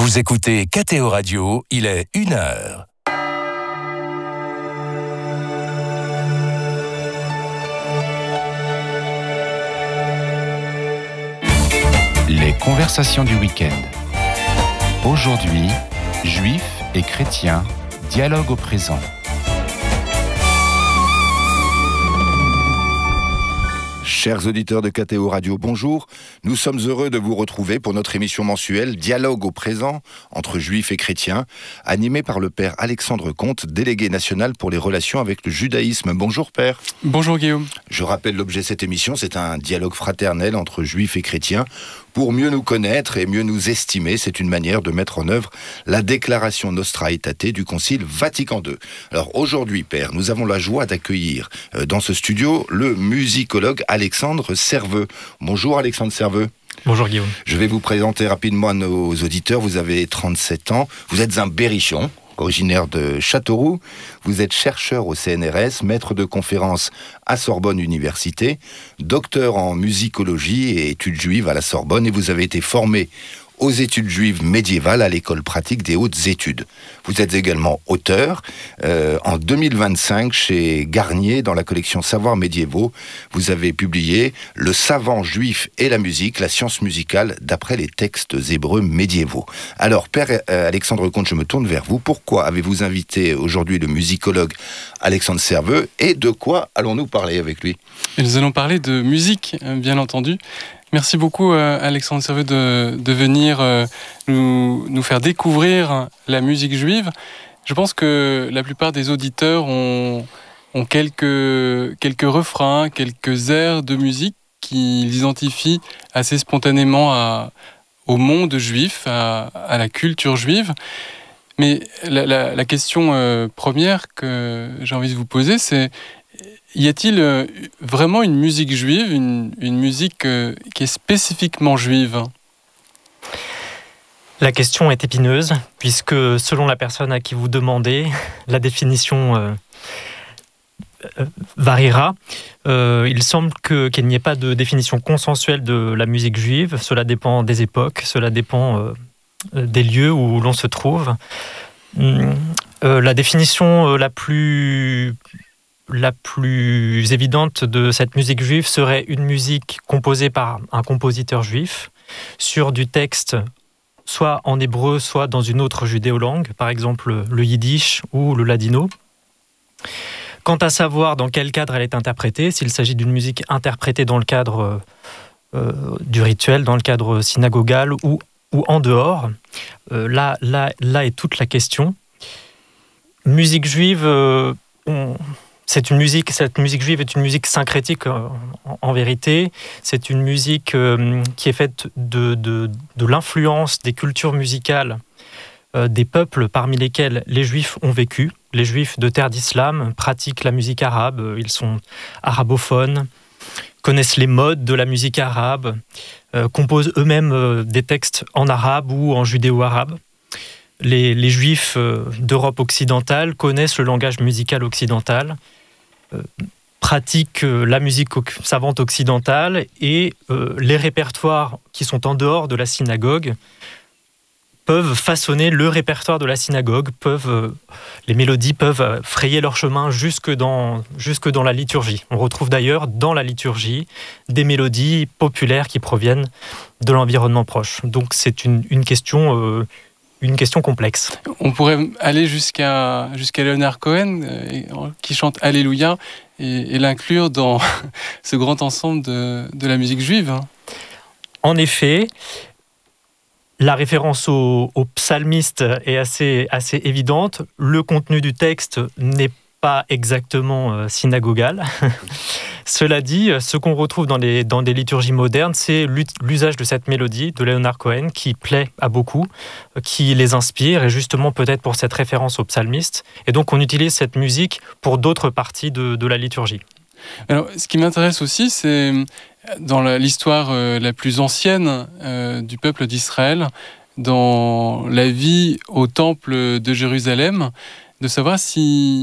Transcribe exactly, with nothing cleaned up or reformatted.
Vous écoutez K T O Radio, il est une heure. Les conversations du week-end. Aujourd'hui, juifs et chrétiens, dialogue au présent. Chers auditeurs de K T O Radio, bonjour. Nous sommes heureux de vous retrouver pour notre émission mensuelle Dialogue au présent entre juifs et chrétiens, animée par le père Alexandre Comte, délégué national pour les relations avec le judaïsme. Bonjour père. Bonjour Guillaume. Je rappelle l'objet de cette émission, c'est un dialogue fraternel entre juifs et chrétiens. Pour mieux nous connaître et mieux nous estimer, c'est une manière de mettre en œuvre la déclaration Nostra Aetate du Concile Vatican deux. Alors aujourd'hui, père, nous avons la joie d'accueillir euh, dans ce studio le musicologue Alexandre Serveux. Bonjour Alexandre Serveux. Bonjour Guillaume. Je vais vous présenter rapidement à nos auditeurs. Vous avez trente-sept ans, vous êtes un berrichon, originaire de Châteauroux. Vous êtes chercheur au C N R S, maître de conférences à Sorbonne Université, docteur en musicologie et études juives à la Sorbonne, et vous avez été formé aux études juives médiévales à l'école pratique des hautes études. Vous êtes également auteur. Euh, en deux mille vingt-cinq, chez Garnier, dans la collection Savoirs médiévaux, vous avez publié « Le savant juif et la musique, la science musicale d'après les textes hébreux médiévaux ». Alors, père euh, Alexandre Comte, je me tourne vers vous. Pourquoi avez-vous invité aujourd'hui le musicologue Alexandre Serveux, et de quoi allons-nous parler avec lui ? Et nous allons parler de musique, bien entendu. Merci beaucoup euh, Alexandre Serveux de, de venir euh, nous, nous faire découvrir la musique juive. Je pense que la plupart des auditeurs ont, ont quelques, quelques refrains, quelques airs de musique qu'ils identifient assez spontanément à, au monde juif, à, à la culture juive. Mais la, la, la question euh, première que j'ai envie de vous poser, c'est: y a-t-il vraiment une musique juive, une, une musique qui est spécifiquement juive ? La question est épineuse, puisque selon la personne à qui vous demandez, la définition euh, euh, variera. Euh, il semble que, qu'il n'y ait pas de définition consensuelle de la musique juive. Cela dépend des époques, cela dépend euh, des lieux où l'on se trouve. Euh, la définition la plus... La plus évidente de cette musique juive serait une musique composée par un compositeur juif sur du texte soit en hébreu, soit dans une autre judéo-langue, par exemple le yiddish ou le ladino. Quant à savoir dans quel cadre elle est interprétée, s'il s'agit d'une musique interprétée dans le cadre euh, du rituel, dans le cadre synagogal ou, ou en dehors, euh, là, là, là est toute la question. Musique juive, euh, on... C'est une musique, cette musique juive est une musique syncrétique en, en vérité. C'est une musique euh, qui est faite de, de, de l'influence des cultures musicales euh, des peuples parmi lesquels les juifs ont vécu. Les juifs de terre d'islam pratiquent la musique arabe, ils sont arabophones, connaissent les modes de la musique arabe, euh, composent eux-mêmes euh, des textes en arabe ou en judéo-arabe. Les, les juifs euh, d'Europe occidentale connaissent le langage musical occidental, Euh, pratiquent euh, la musique savante occidentale, et euh, les répertoires qui sont en dehors de la synagogue peuvent façonner le répertoire de la synagogue, peuvent, euh, les mélodies peuvent frayer leur chemin jusque dans, jusque dans la liturgie. On retrouve d'ailleurs dans la liturgie des mélodies populaires qui proviennent de l'environnement proche. Donc c'est une, une question... Euh, Une question complexe. On pourrait aller jusqu'à, jusqu'à Leonard Cohen, euh, qui chante Alléluia, et, et l'inclure dans ce grand ensemble de, de la musique juive. En effet, la référence au, au psalmiste est assez, assez évidente. Le contenu du texte n'est pas exactement euh, synagogal. Cela dit, ce qu'on retrouve dans, les, dans des liturgies modernes, c'est l'usage de cette mélodie de Leonard Cohen qui plaît à beaucoup, qui les inspire, et justement peut-être pour cette référence au psalmiste. Et donc on utilise cette musique pour d'autres parties de, de la liturgie. Alors, ce qui m'intéresse aussi, c'est dans la, l'histoire euh, la plus ancienne euh, du peuple d'Israël, dans la vie au temple de Jérusalem, de savoir si